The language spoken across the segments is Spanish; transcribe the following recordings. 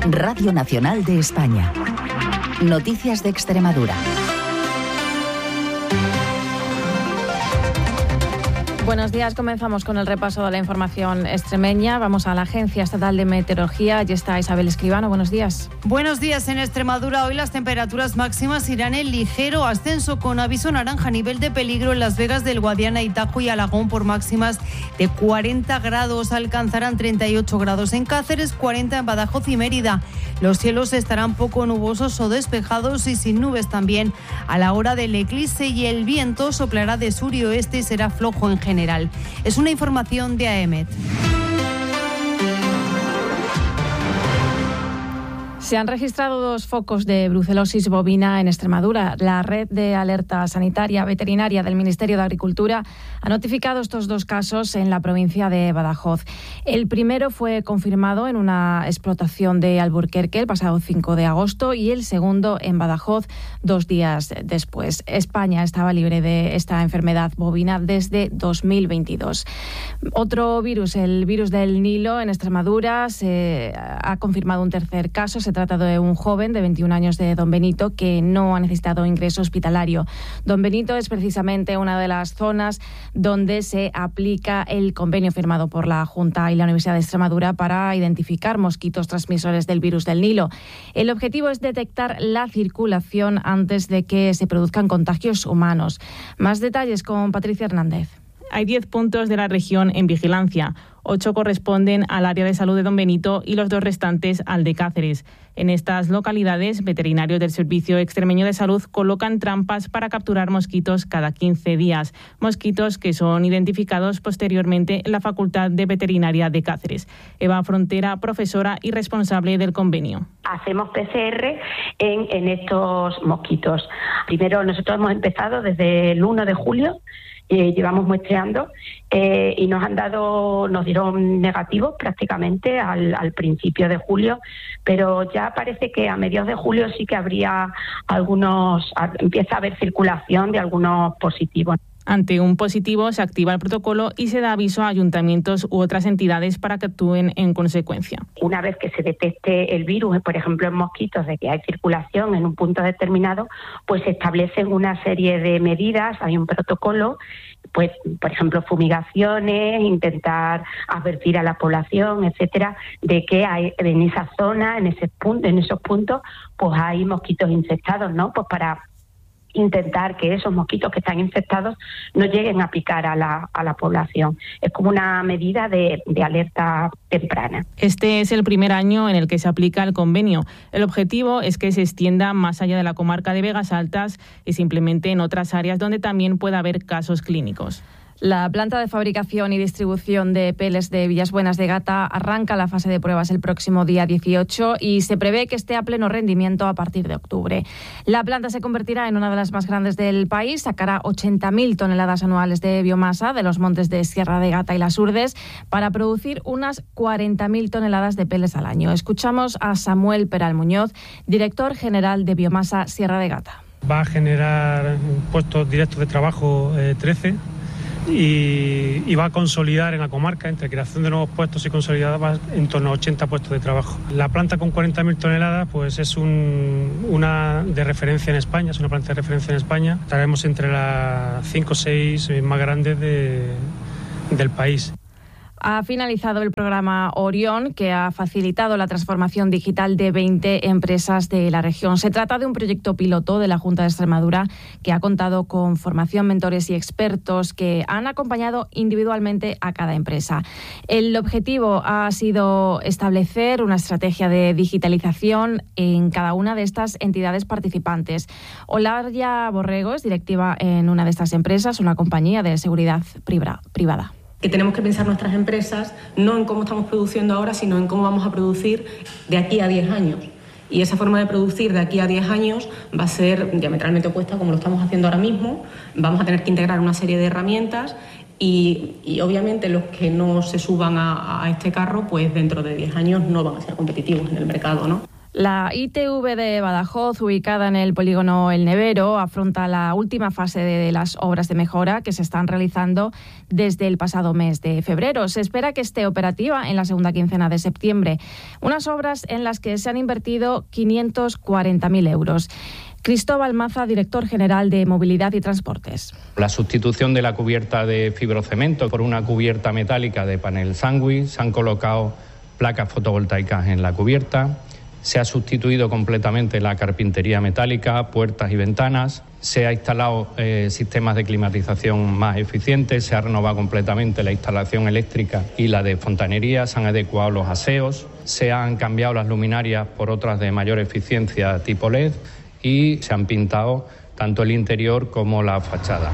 Radio Nacional de España. Noticias de Extremadura. Buenos días, comenzamos con el repaso de la información extremeña. Vamos a la Agencia Estatal de Meteorología. Allí está Isabel Escribano. Buenos días. Buenos días. En Extremadura hoy las temperaturas máximas irán en ligero ascenso, con aviso naranja a nivel de peligro en Las Vegas del Guadiana, Itajo y Alagón por máximas de 40 grados. Alcanzarán 38 grados en Cáceres, 40 en Badajoz y Mérida. Los cielos estarán poco nubosos o despejados y sin nubes también a la hora del eclipse, y el viento soplará de sur y oeste y será flojo en general. Es una información de AEMET. Se han registrado 2 focos de brucelosis bovina en Extremadura. La red de alerta sanitaria veterinaria del Ministerio de Agricultura ha notificado estos 2 casos en la provincia de Badajoz. El primero fue confirmado en una explotación de Alburquerque el pasado 5 de agosto y el segundo en Badajoz 2 días después. España estaba libre de esta enfermedad bovina desde 2022. Otro virus, el virus del Nilo en Extremadura, se ha confirmado un tercer caso. Se trata de un joven de 21 años de Don Benito que no ha necesitado ingreso hospitalario. Don Benito es precisamente una de las zonas donde se aplica el convenio firmado por la Junta y la Universidad de Extremadura para identificar mosquitos transmisores del virus del Nilo. El objetivo es detectar la circulación antes de que se produzcan contagios humanos. Más detalles con Patricia Hernández. Hay 10 puntos de la región en vigilancia. 8 corresponden al área de salud de Don Benito y los 2 restantes al de Cáceres. En estas localidades, veterinarios del Servicio Extremeño de Salud colocan trampas para capturar mosquitos cada 15 días. Mosquitos que son identificados posteriormente en la Facultad de Veterinaria de Cáceres. Eva Frontera, profesora y responsable del convenio. Hacemos PCR en estos mosquitos. Primero, nosotros hemos empezado desde el 1 de julio. Llevamos muestreando y nos dieron negativos prácticamente al principio de julio, pero ya parece que a mediados de julio sí que empieza a haber circulación de algunos positivos. Ante un positivo se activa el protocolo y se da aviso a ayuntamientos u otras entidades para que actúen en consecuencia. Una vez que se detecte el virus, por ejemplo en mosquitos, de que hay circulación en un punto determinado, pues se establecen una serie de medidas, hay un protocolo, pues por ejemplo fumigaciones, intentar advertir a la población, etcétera, de que hay en esa zona, en esos puntos, pues hay mosquitos infectados, ¿no? Pues para intentar que esos mosquitos que están infectados no lleguen a picar a la población. Es como una medida de alerta temprana. Este es el primer año en el que se aplica el convenio. El objetivo es que se extienda más allá de la comarca de Vegas Altas y se implemente en otras áreas donde también pueda haber casos clínicos. La planta de fabricación y distribución de peles de Villasbuenas de Gata arranca la fase de pruebas el próximo día 18 y se prevé que esté a pleno rendimiento a partir de octubre. La planta se convertirá en una de las más grandes del país, sacará 80.000 toneladas anuales de biomasa de los montes de Sierra de Gata y Las Urdes para producir unas 40.000 toneladas de peles al año. Escuchamos a Samuel Peral Muñoz, director general de Biomasa Sierra de Gata. Va a generar puestos directos de trabajo 13. Y va a consolidar en la comarca, entre creación de nuevos puestos y consolidada, va en torno a 80 puestos de trabajo. La planta con 40.000 toneladas pues es una de referencia en España, es una planta de referencia en España. Estaremos entre las 5 o 6 más grandes del país. Ha finalizado el programa Orión, que ha facilitado la transformación digital de 20 empresas de la región. Se trata de un proyecto piloto de la Junta de Extremadura que ha contado con formación, mentores y expertos que han acompañado individualmente a cada empresa. El objetivo ha sido establecer una estrategia de digitalización en cada una de estas entidades participantes. Olaria Borrego es directiva en una de estas empresas, una compañía de seguridad privada. Que tenemos que pensar nuestras empresas no en cómo estamos produciendo ahora, sino en cómo vamos a producir de aquí a 10 años. Y esa forma de producir de aquí a 10 años va a ser diametralmente opuesta como lo estamos haciendo ahora mismo. Vamos a tener que integrar una serie de herramientas y obviamente los que no se suban a este carro, pues dentro de 10 años no van a ser competitivos en el mercado, ¿no? La ITV de Badajoz, ubicada en el polígono El Nevero, afronta la última fase de las obras de mejora que se están realizando desde el pasado mes de febrero. Se espera que esté operativa en la segunda quincena de septiembre. Unas obras en las que se han invertido 540.000 euros. Cristóbal Maza, director general de Movilidad y Transportes. La sustitución de la cubierta de fibrocemento por una cubierta metálica de panel sándwich, se han colocado placas fotovoltaicas en la cubierta, se ha sustituido completamente la carpintería metálica, puertas y ventanas, se ha instalado sistemas de climatización más eficientes, se ha renovado completamente la instalación eléctrica y la de fontanería, se han adecuado los aseos, se han cambiado las luminarias por otras de mayor eficiencia tipo LED y se han pintado tanto el interior como la fachada.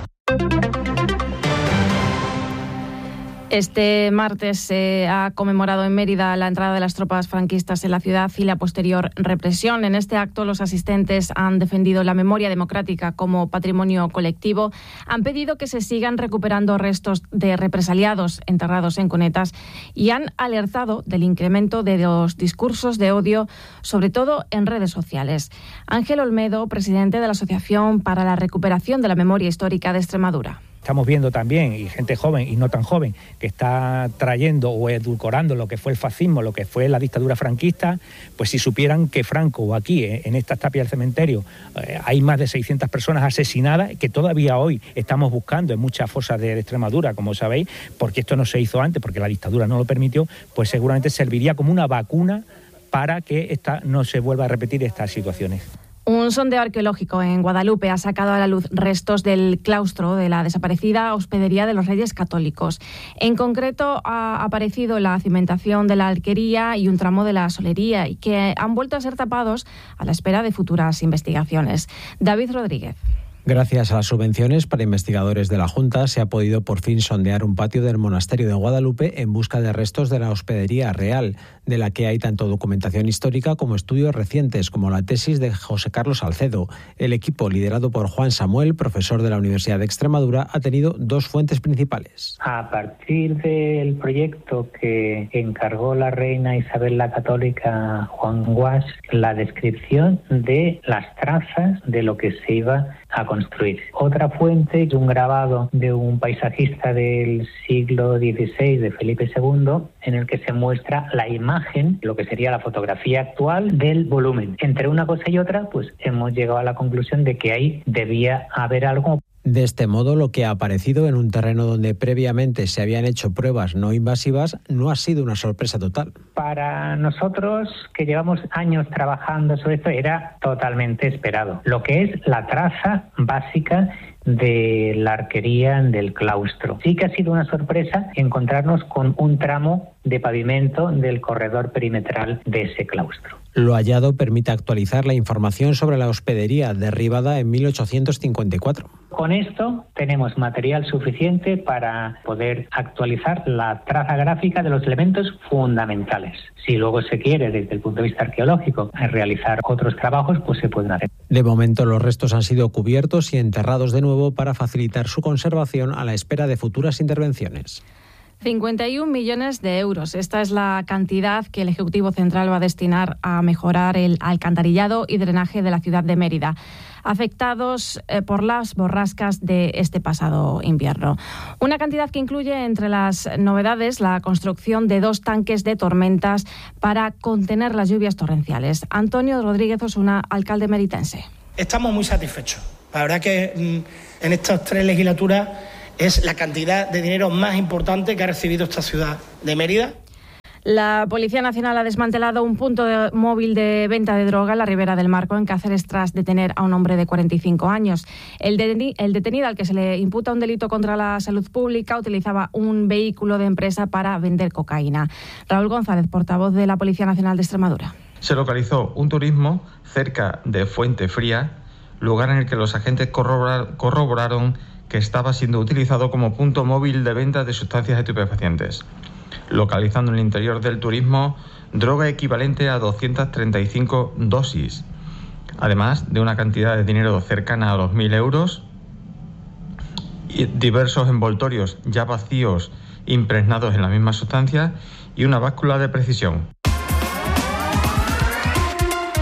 Este martes se ha conmemorado en Mérida la entrada de las tropas franquistas en la ciudad y la posterior represión. En este acto, los asistentes han defendido la memoria democrática como patrimonio colectivo, han pedido que se sigan recuperando restos de represaliados enterrados en cunetas y han alertado del incremento de los discursos de odio, sobre todo en redes sociales. Ángel Olmedo, presidente de la Asociación para la Recuperación de la Memoria Histórica de Extremadura. Estamos viendo también, y gente joven y no tan joven, que está trayendo o edulcorando lo que fue el fascismo, lo que fue la dictadura franquista. Pues si supieran que Franco, o aquí, en estas tapias del cementerio, hay más de 600 personas asesinadas, que todavía hoy estamos buscando en muchas fosas de Extremadura, como sabéis, porque esto no se hizo antes, porque la dictadura no lo permitió, pues seguramente serviría como una vacuna para que no se vuelva a repetir estas situaciones. Un sondeo arqueológico en Guadalupe ha sacado a la luz restos del claustro de la desaparecida Hospedería de los Reyes Católicos. En concreto, ha aparecido la cimentación de la alquería y un tramo de la solería, y que han vuelto a ser tapados a la espera de futuras investigaciones. David Rodríguez. Gracias a las subvenciones para investigadores de la Junta, se ha podido por fin sondear un patio del monasterio de Guadalupe en busca de restos de la Hospedería Real, de la que hay tanto documentación histórica como estudios recientes, como la tesis de José Carlos Salcedo. El equipo, liderado por Juan Samuel, profesor de la Universidad de Extremadura, ha tenido dos fuentes principales. A partir del proyecto que encargó la reina Isabel la Católica, Juan Guas, la descripción de las trazas de lo que se iba a construir. Otra fuente es un grabado de un paisajista del siglo XVI, de Felipe II, en el que se muestra la imagen, lo que sería la fotografía actual del volumen. Entre una cosa y otra, pues hemos llegado a la conclusión de que ahí debía haber algo. De este modo, lo que ha aparecido en un terreno donde previamente se habían hecho pruebas no invasivas no ha sido una sorpresa total. Para nosotros, que llevamos años trabajando sobre esto, era totalmente esperado. Lo que es la traza básica de la arquería del claustro. Sí que ha sido una sorpresa encontrarnos con un tramo de pavimento del corredor perimetral de ese claustro. Lo hallado permite actualizar la información sobre la hospedería derribada en 1854. Con esto tenemos material suficiente para poder actualizar la traza gráfica de los elementos fundamentales. Si luego se quiere, desde el punto de vista arqueológico, realizar otros trabajos, pues se pueden hacer. De momento, los restos han sido cubiertos y enterrados de nuevo para facilitar su conservación a la espera de futuras intervenciones. 51 millones de euros. Esta es la cantidad que el Ejecutivo Central va a destinar a mejorar el alcantarillado y drenaje de la ciudad de Mérida, afectados por las borrascas de este pasado invierno. Una cantidad que incluye, entre las novedades, la construcción de 2 tanques de tormentas para contener las lluvias torrenciales. Antonio Rodríguez Osuna, alcalde meritense. Estamos muy satisfechos. La verdad que en estas 3 legislaturas es la cantidad de dinero más importante que ha recibido esta ciudad de Mérida. La Policía Nacional ha desmantelado un punto móvil de venta de droga en la Ribera del Marco, en Cáceres, tras detener a un hombre de 45 años. El detenido, al que se le imputa un delito contra la salud pública, utilizaba un vehículo de empresa para vender cocaína. Raúl González, portavoz de la Policía Nacional de Extremadura. Se localizó un turismo cerca de Fuente Fría, lugar en el que los agentes corroboraron que estaba siendo utilizado como punto móvil de venta de sustancias estupefacientes, localizando en el interior del turismo droga equivalente a 235 dosis, además de una cantidad de dinero cercana a los 1.000 euros, y diversos envoltorios ya vacíos impregnados en la misma sustancia y una báscula de precisión.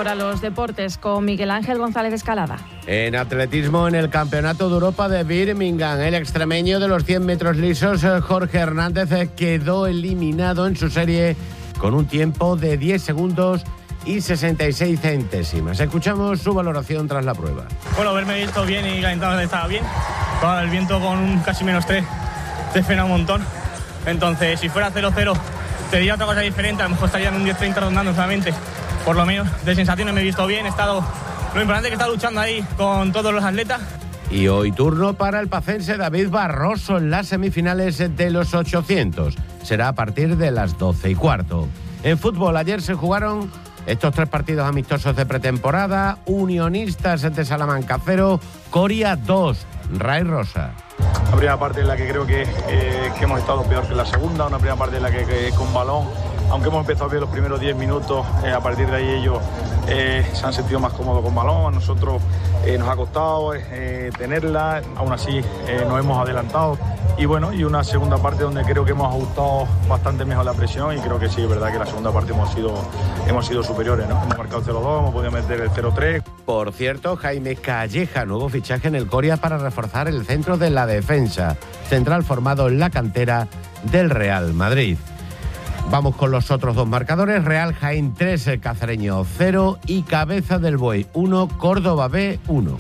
ahora los deportes con Miguel Ángel González Escalada. En atletismo, en el Campeonato de Europa de Birmingham, el extremeño de los 100 metros lisos, Jorge Hernández, quedó eliminado en su serie con un tiempo de 10 segundos y 66 centésimas. Escuchamos su valoración tras la prueba. Bueno, haberme visto bien y calentado estaba bien. Todo el viento con un casi -3 te frena un montón. Entonces, si fuera 0-0, te diría otra cosa diferente. A lo mejor estaría en un 10-30 rondando solamente. Por lo menos, de sensaciones me he visto bien. Lo importante es que está luchando ahí con todos los atletas. Y hoy turno para el pacense David Barroso en las semifinales de los 800. Será a partir de las 12:15. En fútbol, ayer se jugaron estos 3 partidos amistosos de pretemporada. Unionistas de Salamanca 0, Coria 2, Ray Rosa. La primera parte en la que creo que hemos estado peor que la segunda, una primera parte en la que con balón, aunque hemos empezado bien los primeros 10 minutos, a partir de ahí ellos se han sentido más cómodos con balón. A nosotros nos ha costado tenerla, aún así nos hemos adelantado. Y bueno, y una segunda parte donde creo que hemos ajustado bastante mejor la presión y creo que sí, es verdad que la segunda parte hemos sido superiores, ¿no? Hemos marcado 0-2, hemos podido meter el 0-3. Por cierto, Jaime Calleja, nuevo fichaje en el Coria para reforzar el centro de la defensa, central formado en la cantera del Real Madrid. Vamos con los otros 2 marcadores. Real Jaén 3, Cacereño 0 y Cabeza del Buey 1, Córdoba B 1.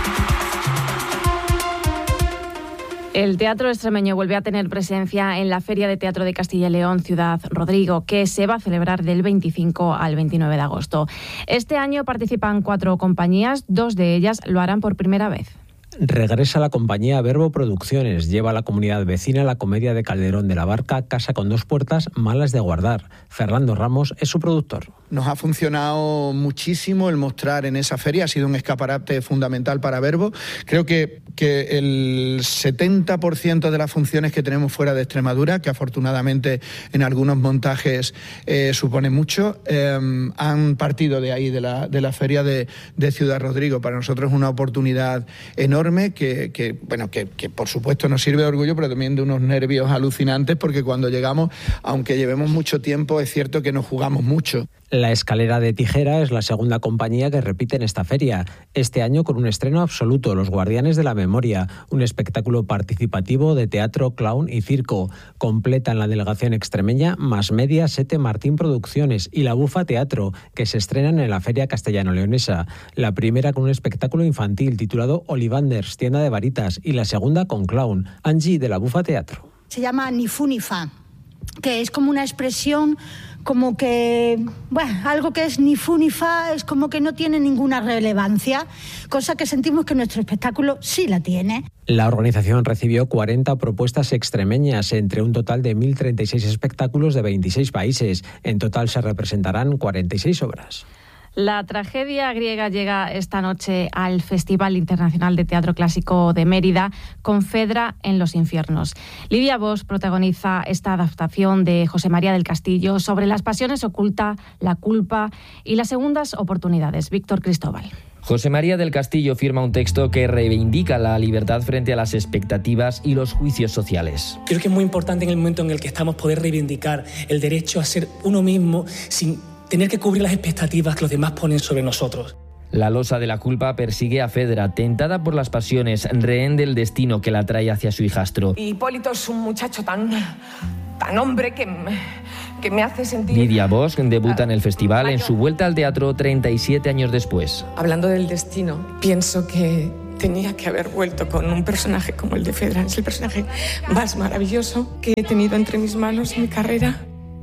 El teatro extremeño vuelve a tener presencia en la Feria de Teatro de Castilla y León Ciudad Rodrigo, que se va a celebrar del 25 al 29 de agosto. Este año participan 4 compañías, 2 de ellas lo harán por primera vez. Regresa la compañía Verbo Producciones. Lleva a la comunidad vecina la comedia de Calderón de la Barca, Casa con 2 puertas, malas de guardar. Fernando Ramos es su productor. Nos ha funcionado muchísimo el mostrar en esa feria, ha sido un escaparate fundamental para Verbo. Creo que el 70% de las funciones que tenemos fuera de Extremadura, que afortunadamente en algunos montajes supone mucho, han partido de ahí, de la feria de Ciudad Rodrigo. Para nosotros es una oportunidad enorme que por supuesto nos sirve de orgullo, pero también de unos nervios alucinantes, porque cuando llegamos, aunque llevemos mucho tiempo, es cierto que nos jugamos mucho. La Escalera de Tijera es la segunda compañía que repite en esta feria, este año con un estreno absoluto, Los Guardianes de la Memoria, un espectáculo participativo de teatro, clown y circo. Completan la delegación extremeña Más Media, Sete Martín Producciones y La Bufa Teatro, que se estrenan en la Feria Castellano-Leonesa. La primera con un espectáculo infantil titulado Olivanders, tienda de varitas, y la segunda con clown, Angie de La Bufa Teatro. Se llama Ni fu ni fa, que es como una expresión como que, algo que es ni fu ni fa es como que no tiene ninguna relevancia, cosa que sentimos que nuestro espectáculo sí la tiene. La organización recibió 40 propuestas extremeñas entre un total de 1.036 espectáculos de 26 países. En total se representarán 46 obras. La tragedia griega llega esta noche al Festival Internacional de Teatro Clásico de Mérida con Fedra en los infiernos. Lidia Bosch protagoniza esta adaptación de José María del Castillo sobre las pasiones ocultas, la culpa y las segundas oportunidades. Víctor Cristóbal. José María del Castillo firma un texto que reivindica la libertad frente a las expectativas y los juicios sociales. Creo que es muy importante en el momento en el que estamos poder reivindicar el derecho a ser uno mismo sin tener que cubrir las expectativas que los demás ponen sobre nosotros. La losa de la culpa persigue a Fedra, tentada por las pasiones, rehén del destino que la trae hacia su hijastro. Hipólito es un muchacho tan hombre que me hace sentir... Lidia Bosch debuta en el festival en su vuelta al teatro 37 años después. Hablando del destino, pienso que tenía que haber vuelto con un personaje como el de Fedra. Es el personaje más maravilloso que he tenido entre mis manos en mi carrera.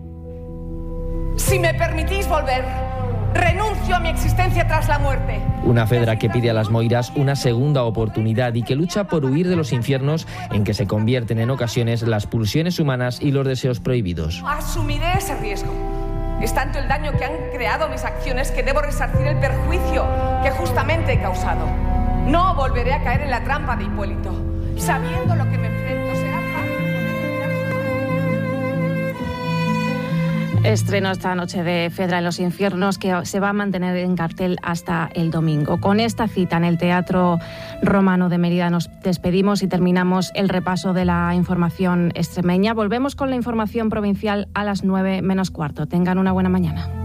Si me permitís volver, renuncio a mi existencia tras la muerte. Una Fedra que pide a las Moiras una segunda oportunidad y que lucha por huir de los infiernos en que se convierten en ocasiones las pulsiones humanas y los deseos prohibidos. Asumiré ese riesgo. Es tanto el daño que han creado mis acciones que debo resarcir el perjuicio que justamente he causado. No volveré a caer en la trampa de Hipólito. Sabiendo lo que me enfrento, será fácil. Estreno esta noche de Fedra en los infiernos, que se va a mantener en cartel hasta el domingo. Con esta cita en el Teatro Romano de Mérida nos despedimos y terminamos el repaso de la información extremeña. Volvemos con la información provincial a las 9:15. Tengan una buena mañana.